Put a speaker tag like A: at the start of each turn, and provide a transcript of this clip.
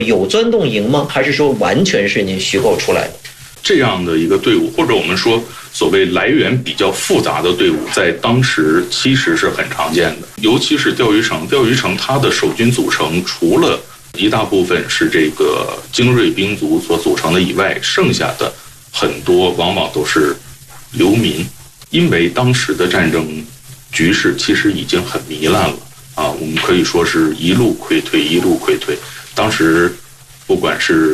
A: 有钻洞营吗？还是说完全是您虚构出来的？
B: 这样的一个队伍，或者我们说所谓来源比较复杂的队伍，在当时其实是很常见的。尤其是钓鱼城它的守军组成，除了一大部分是这个精锐兵卒所组成的以外，剩下的很多往往都是流民，因为当时的战争局势其实已经很糜烂了啊，我们可以说是一路溃退，一路溃退。当时不管是